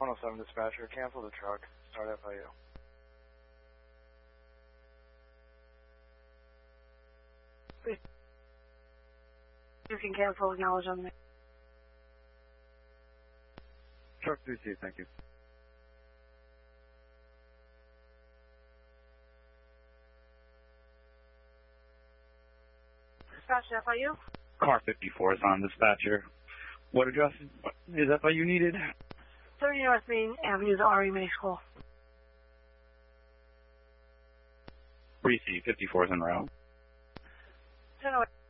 107 dispatcher, cancel the truck. Start FIU. You can cancel, acknowledge on the Truck 3C, thank you. dispatch FIU. Car 54 is on dispatcher. What address is FIU needed? 30 North Main Avenue, the RE May School. 3C, 54 is en route. 1008.